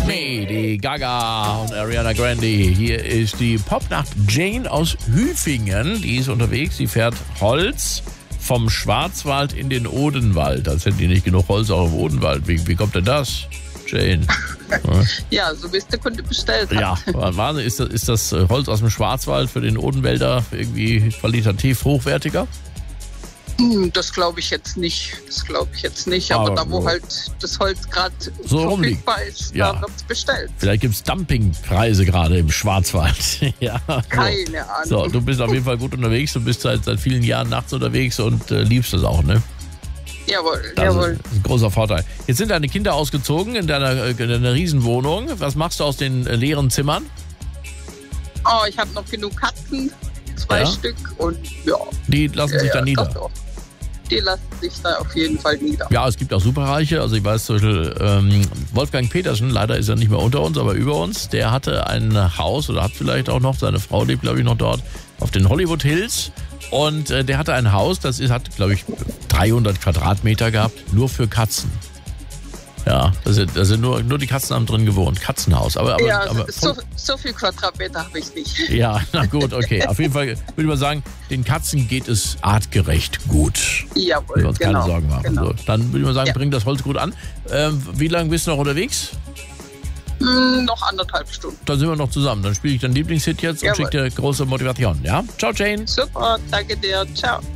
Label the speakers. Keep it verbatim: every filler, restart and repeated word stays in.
Speaker 1: Me, die Gaga und Ariana Grande. Hier ist die Popnacht Jane aus Hüfingen. Die ist unterwegs, sie fährt Holz vom Schwarzwald in den Odenwald. Als hätten die nicht genug Holz auch im Odenwald. Wie, wie kommt denn das, Jane?
Speaker 2: Ja, so wie es der Kunde bestellt hat.
Speaker 1: Ja, Wahnsinn. Ist das, ist das Holz aus dem Schwarzwald für den Odenwälder irgendwie qualitativ hochwertiger?
Speaker 2: Hm, Das glaube ich jetzt nicht. Das glaube ich jetzt nicht. Aber,
Speaker 1: Aber
Speaker 2: da, wo
Speaker 1: so-
Speaker 2: halt das Holz gerade
Speaker 1: So rumliegt.
Speaker 2: verfügbar ist,
Speaker 1: Ja.
Speaker 2: da wird es bestellt.
Speaker 1: Vielleicht gibt es Dumpingpreise gerade im Schwarzwald. Ja, so.
Speaker 2: Keine Ahnung.
Speaker 1: So, du bist auf jeden Fall gut unterwegs. Du bist seit, seit vielen Jahren nachts unterwegs und äh, liebst es auch, ne?
Speaker 2: Jawohl,
Speaker 1: Das
Speaker 2: jawohl.
Speaker 1: ist ein großer Vorteil. Jetzt sind deine Kinder ausgezogen in deiner, äh, in deiner Riesenwohnung. Was machst du aus den äh, leeren Zimmern?
Speaker 2: Oh, ich habe noch genug Katzen. Zwei
Speaker 1: Ja.
Speaker 2: Stück. Und ja.
Speaker 1: Die lassen
Speaker 2: ja,
Speaker 1: sich
Speaker 2: ja,
Speaker 1: dann nieder.
Speaker 2: doch, doch. Die lassen sich da auf jeden Fall nieder.
Speaker 1: Ja, es gibt auch Superreiche. Also ich weiß zum Beispiel, ähm, Wolfgang Petersen, leider ist er nicht mehr unter uns, aber über uns, der hatte ein Haus oder hat vielleicht auch noch, seine Frau lebt, glaube ich, noch dort, auf den Hollywood Hills. Und äh, der hatte ein Haus, das ist, hat, glaube ich, dreihundert Quadratmeter gehabt, nur für Katzen. Ja, da sind, da sind nur, nur die Katzen haben drin gewohnt. Katzenhaus. Aber, aber,
Speaker 2: ja,
Speaker 1: aber
Speaker 2: so, so viel Quadratmeter habe ich nicht.
Speaker 1: ja, na gut, okay. Auf jeden Fall würde ich mal sagen, den Katzen geht es artgerecht gut.
Speaker 2: Jawohl,
Speaker 1: Müssen wir uns
Speaker 2: genau.
Speaker 1: keine Sorgen machen.
Speaker 2: Genau.
Speaker 1: So, dann würde ich mal sagen,
Speaker 2: Ja.
Speaker 1: bring das Holz gut an. Ähm, wie lange bist du noch unterwegs?
Speaker 2: Hm, noch anderthalb Stunden.
Speaker 1: Dann sind wir noch zusammen. Dann spiele ich deinen Lieblingshit jetzt und
Speaker 2: Jawohl.
Speaker 1: schicke dir große Motivation. Ja? Ciao, Jane.
Speaker 2: Super, danke dir. Ciao.